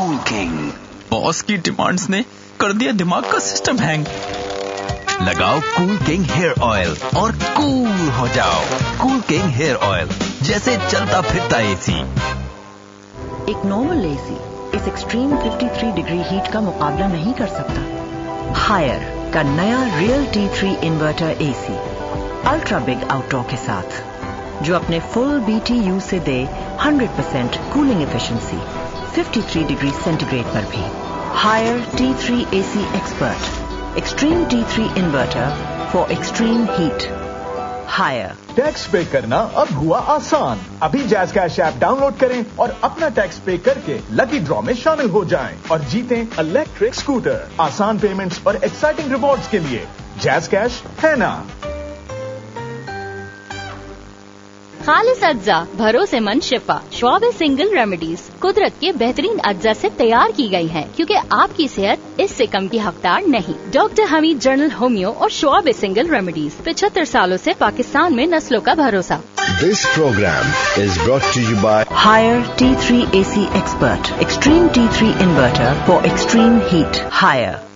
Cool king. Boss की demands ने कर दिया दिमाग का सिस्टम हैंग। लगाओ कूल किंग हेयर ऑयल और कूल हो जाओ। कूल किंग हेयर ऑयल, जैसे चलता फिरता एसी। एक नॉर्मल एसी इस एक्सट्रीम 53 डिग्री हीट का मुकाबला नहीं कर सकता। हायर का नया real T3 inverter AC ultra big outdoor के साथ, जो अपने फुल BTU से दे 100% कूलिंग एफिशिएंसी 53 डिग्री सेंटीग्रेड पर भी। Higher T3 AC expert, extreme T3 inverter for extreme heat. Higher. Tax पे करना अब हुआ आसान। अभी जैज़ कैश ऐप डाउनलोड करें और अपना टैक्स पे करके लकी ड्रॉ में शामिल हो जाएं और जीतें इलेक्ट्रिक स्कूटर। आसान पेमेंट्स और एक्साइटिंग रिवॉर्ड्स के लिए जैज़ कैश है ना। खालिस अज्जा, भरोसेमंद शिफा। श्वाब सिंगल रेमेडीज कुदरत के बेहतरीन अज्जा से तैयार की गई है, क्योंकि आपकी सेहत इससे कम की हकदार नहीं। डॉक्टर हमीद जनरल होमियो और श्वाब सिंगल रेमेडीज 75 सालों से पाकिस्तान में नस्लों का भरोसा। This program is brought to you by Higher T3 AC Expert, Extreme T3 Inverter for Extreme Heat. Higher.